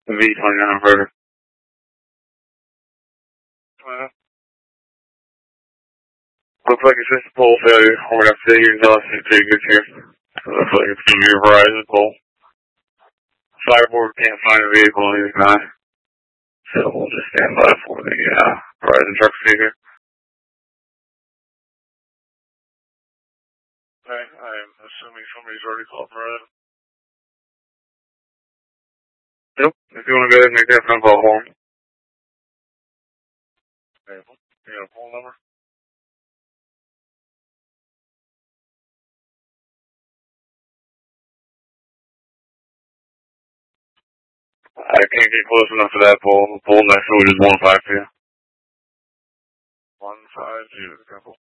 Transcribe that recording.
The V29 inverter. Looks like it's just a pole failure. We're going to have to take your exhaust until you get here. Looks like it's going to be a Verizon pole. Fireboard can't find a vehicle in either time. So we'll just stand by for the Verizon truck speaker. Okay, I'm assuming somebody's already called Verizon. Yep, if you want to go ahead and make that phone call for him. Okay, you got a phone number? I can't get close enough to that pole. The pole next to it is 152. 150, couple.